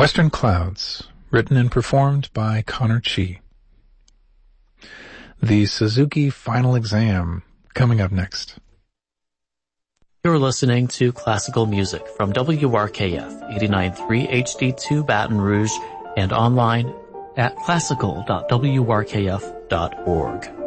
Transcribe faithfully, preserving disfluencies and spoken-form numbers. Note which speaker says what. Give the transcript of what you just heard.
Speaker 1: Western Clouds, written and performed by Connor Chi. The Suzuki Final Exam, coming up next.
Speaker 2: You're listening to classical music from W R K F eighty-nine point three H D two Baton Rouge and online at classical dot w r k f dot org.